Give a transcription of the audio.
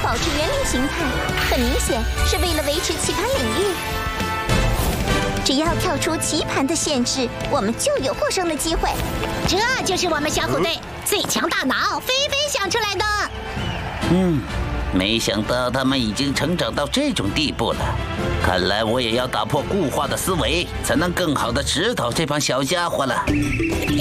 保持原龄形态，很明显是为了维持棋盘领域。只要跳出棋盘的限制，我们就有获胜的机会。 这就是我们小虎队最强大脑菲菲想出来的。 没想到他们已经成长到这种地步了。看来我也要打破固化的思维，才能更好的指导这帮小家伙了。